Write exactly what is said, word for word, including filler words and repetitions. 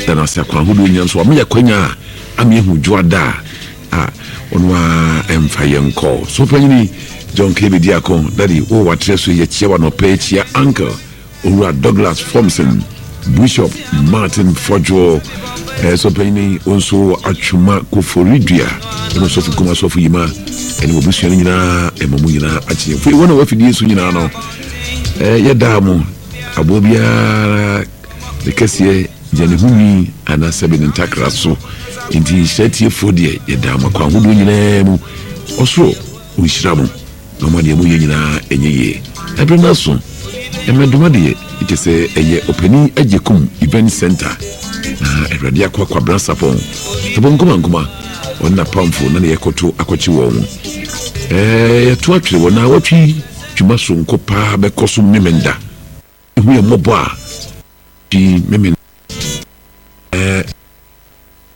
da na se kwa hudu nyan so amya kwanya amya hu juada ah onwa emfa yenko so panyini John K B Diakon daddy o watreso ye chiewa no pe chia uncle Owura Douglas Thompson Bishop Martin Fojo eh, so panyini onso atwuma koforidua no so fu kuma so fu yima ene obusu nyina emamu nyina achi fu wona wafidi so nyina no eh yeda mu abobia de kese jani humi ana sebe ntakra so inti shetie fodie yeda ma kwa hudu nyina mu osro unshiramu no ma de mu nyina enyeye ebrena so emeduma de ite se eye openi ajekum event center na erade akwa kwa bransapon tebo nkoma nkoma onna pamfo na yekoto akochi wo eh to atwere wona watwi twuma so nkopa be koso memenda ehu ye mobo a di memenda